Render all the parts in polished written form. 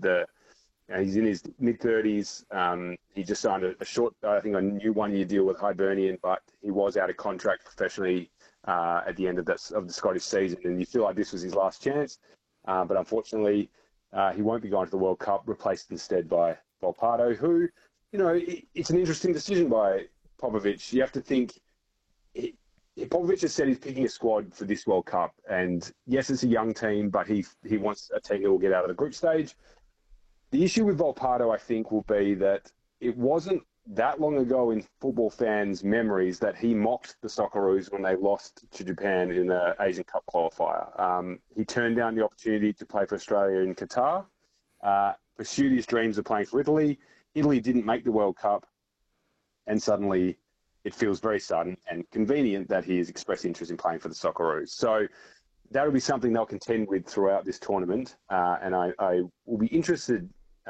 he's in his mid-30s. He just signed a short, I think, a new one-year deal with Hibernian, but he was out of contract professionally at the end of the Scottish season, and you feel like this was his last chance. But unfortunately, he won't be going to the World Cup, replaced instead by Volpato, who, it's an interesting decision by Popovic. You have to think, Popovic has said he's picking a squad for this World Cup, and yes, it's a young team, but he wants a team that will get out of the group stage. The issue with Volpato, I think, will be that it wasn't that long ago in football fans' memories that he mocked the Socceroos when they lost to Japan in the Asian Cup qualifier. He turned down the opportunity to play for Australia in Qatar, pursued his dreams of playing for Italy. Italy didn't make the World Cup, and suddenly it feels very sudden and convenient that he has expressed interest in playing for the Socceroos. So that'll be something they'll contend with throughout this tournament, and I will be interested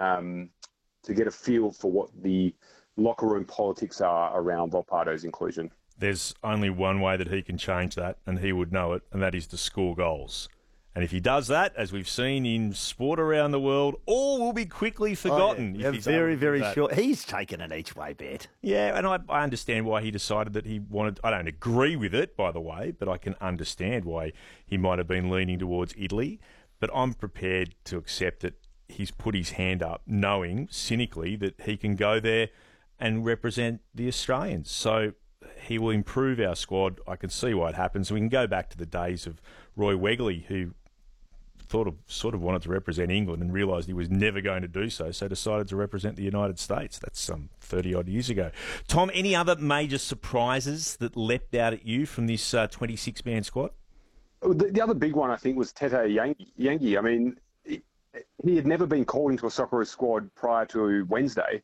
to get a feel for what the locker room politics are around Volpato's inclusion. There's only one way that he can change that, and he would know it, and that is to score goals. And if he does that, as we've seen in sport around the world, all will be quickly forgotten. Yeah, very, very short. He's taken an each-way bet. Yeah, and I understand why he decided that he wanted... I don't agree with it, by the way, but I can understand why he might have been leaning towards Italy. But I'm prepared to accept that he's put his hand up, knowing cynically that he can go there and represent the Australians. So he will improve our squad. I can see why it happens. We can go back to the days of Roy Wegley, who sort of wanted to represent England and realised he was never going to do so decided to represent the United States. That's some 30-odd years ago. Tom, any other major surprises that leapt out at you from this 26-man squad? The other big one, I think, was Tete Yangi. I mean, he had never been called into a Socceroos squad prior to Wednesday,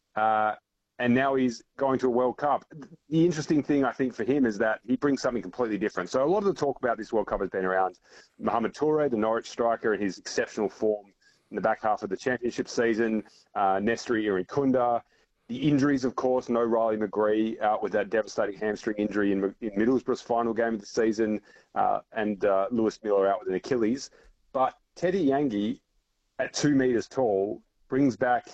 and now he's going to a World Cup. The interesting thing, I think, for him is that he brings something completely different. So a lot of the talk about this World Cup has been around Mohamed Toure, the Norwich striker, and his exceptional form in the back half of the championship season, Nestri Irikunda. The injuries, of course, no Riley McGree out with that devastating hamstring injury in Middlesbrough's final game of the season, and Lewis Miller out with an Achilles. But Tete Yangi, at 2 metres tall, brings back,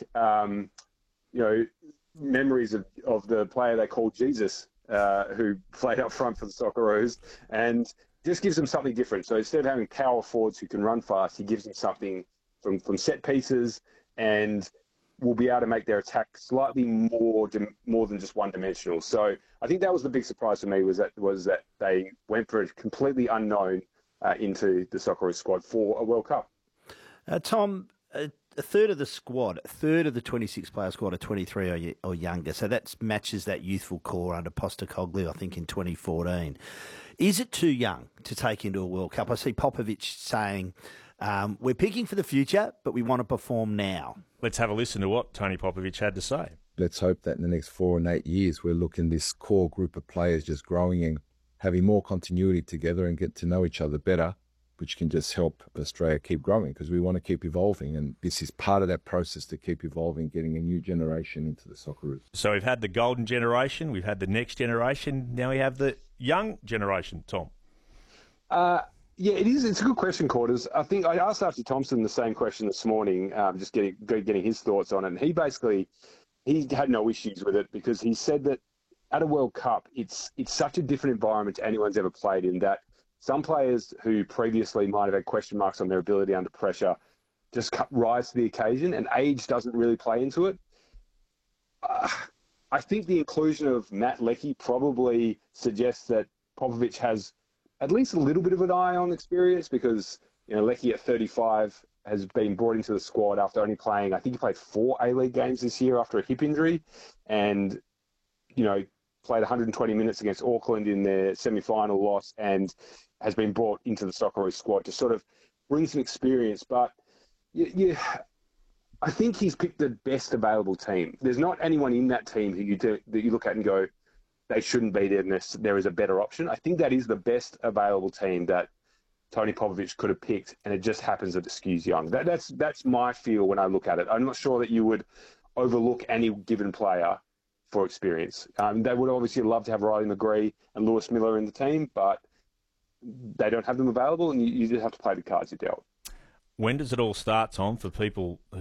memories of the player they called Jesus, who played up front for the Socceroos, and just gives them something different. So instead of having power forwards who can run fast, he gives them something from set pieces, and will be able to make their attack slightly more than just one-dimensional. So I think that was the big surprise for me, was that they went for a completely unknown into the Socceroos squad for a World Cup. Tom, a third of the squad, a third of the 26-player squad are 23 or younger, so that matches that youthful core under Postecoglou, I think, in 2014. Is it too young to take into a World Cup? I see Popovic saying, we're picking for the future, but we want to perform now. Let's have a listen to what Tony Popovic had to say. Let's hope that in the next 4 and 8 years, we're looking this core group of players just growing and having more continuity together and get to know each other better, which can just help Australia keep growing, because we want to keep evolving. And this is part of that process to keep evolving, getting a new generation into the Socceroos. So we've had the golden generation, we've had the next generation, now we have the young generation, Tom. Yeah, it is. It's a good question, Quarters. I think I asked Archie Thompson the same question this morning, just getting his thoughts on it. And he had no issues with it, because he said that at a World Cup, it's such a different environment to anyone's ever played in, that some players who previously might have had question marks on their ability under pressure just rise to the occasion, and age doesn't really play into it. I think the inclusion of Matt Leckie probably suggests that Popovic has at least a little bit of an eye on experience, because Leckie at 35 has been brought into the squad after only playing, I think he played 4 A-League games this year after a hip injury, and played 120 minutes against Auckland in their semi-final loss, and has been brought into the Socceroos squad to sort of bring some experience. But I think he's picked the best available team. There's not anyone in that team that you look at and go, they shouldn't be there unless there is a better option. I think that is the best available team that Tony Popovic could have picked, and it just happens that it skews young. That's my feel when I look at it. I'm not sure that you would overlook any given player for experience. They would obviously love to have Riley McGree and Lewis Miller in the team, but they don't have them available, and you just have to play the cards you're dealt. When does it all start, Tom, for people